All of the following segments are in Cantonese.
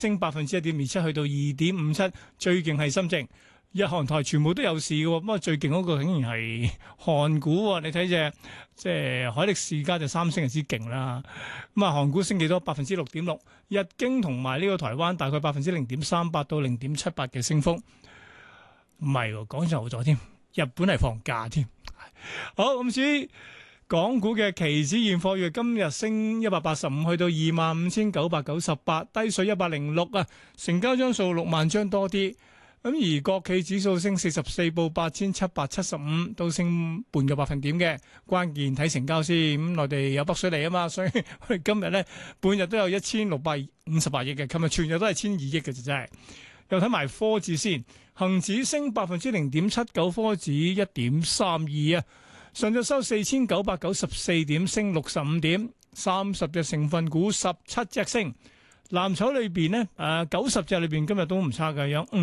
升1.27%去到2.57，最勁係深證。日韓台全部都有市嘅，不過最勁嗰個竟然係韓股喎。你睇隻即係海力士家就3升就之勁啦。咁啊，韓股升幾多？6.6%。日經同埋呢個台灣大概0.38%到0.78%嘅升幅。唔係喎，講錯咗添。日本係放假添。好，咁至於港股嘅期指現貨月今日升185，去到25,998，低水106啊，成交張數6萬張多啲。咁而國企指數升44，報8,775，都升半個百分點嘅。關鍵睇成交先，咁內地有北水嚟啊嘛，所以我哋今日咧半日都有1,658億嘅，琴日全日都係1,200億嘅，就真係。又睇埋科指先，恒指升0.79%，科指1.32啊。上晝收4,994點，升65點，30隻成分股17隻升。藍籌裏邊呢，90隻裏邊今日都唔差嘅，有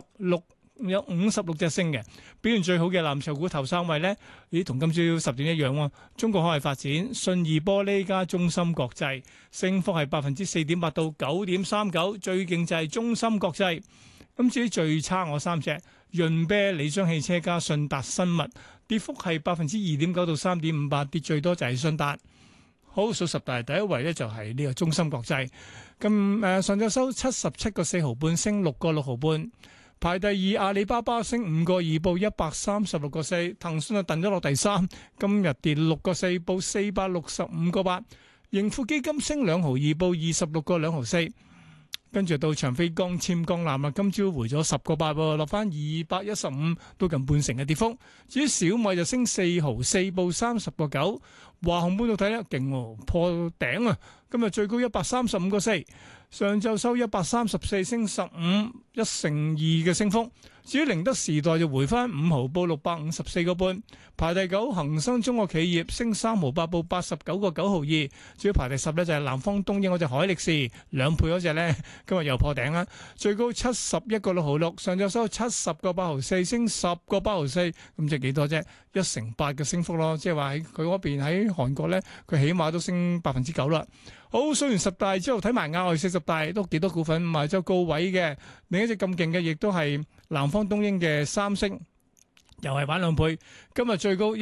56隻升嘅。表現最好嘅藍籌股頭3位呢，咦，同今朝10點一樣喎。中國海外發展、信義玻璃加中芯國際，升幅係4.8%到9.39%，最勁就係中芯國際。咁至於最差我3隻，潤啤、理想汽車加信達生物，跌幅係2.9%到3.58%，跌最多就係信達。好，數十大第一位咧就係呢個中芯國際，上晝收77.4毫半，升6.6毫半。排第2阿里巴巴升5.2，報136.4。騰訊啊燉咗落第3，今日跌6.4，報465.8。盈富基金升2毫2，報26.2毫4。跟住到長飛光纖光纜啊，今朝回咗10.8喎，落翻215，都近半成嘅跌幅。至於小米就升4毫4，報30.9。華虹半導體咧勁喎，破頂啊！今日最高135.4，上晝收134，升15，1成2嘅升幅。至於寧德時代就回翻5毫，報654.5。排第9恒生中國企業升3毫8，報89.9毫2。至於排第10咧就係南方東英嗰隻海力士2倍嗰隻咧，今日又破頂啦，最高71.6毫6，上晝收70.8毫4，升10.8毫4，咁即係幾多啫？1成8嘅升幅咯，即係話喺佢嗰邊喺韓國咧，佢起碼都升9%啦。好，數完10大之後睇埋額外40大都幾多股份賣咗高位嘅，另一隻咁勁嘅亦都係南方東英嘅3升，又係玩2倍，今日最高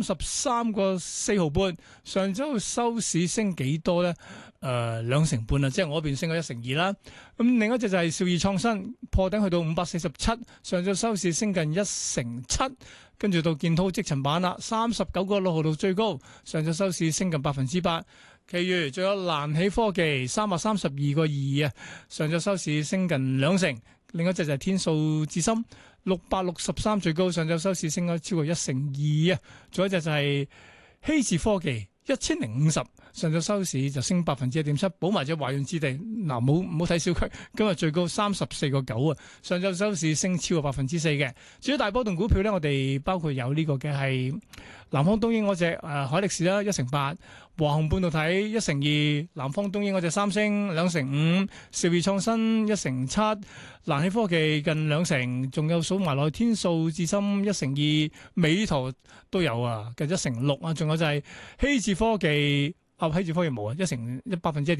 133.4毫半，上週收市升幾多咧？2成半啦，即係我嗰邊升咗1成2啦。咁另一隻就係兆易創新破頂去到547，上晝收市升近1成7。跟住到建滔積層板啦，39.6毫到最高，上晝收市升近8%。其餘仲有蘭起科技332.2啊，上晝收市升近2成。另一隻就係天素智深663最高，上晝收市升咗超過1成2啊。仲有一隻就係希智科技1050，上晝收市就升1.7%，補埋隻華潤置地嗱，冇睇小區，今日最高34.9啊，上晝收市升超過4%嘅。至於大波動股票咧，我哋包括有呢個嘅係南方東英嗰隻海力士啦1成8，華虹半導體1成2，南方東英嗰隻3升2成5，兆易創新1成7，蘭起科技近2成，仲有數埋落天素智深1成2，美圖都有啊，近1成6啊，仲有就係希智科技。希智科技冇啊，1成1%。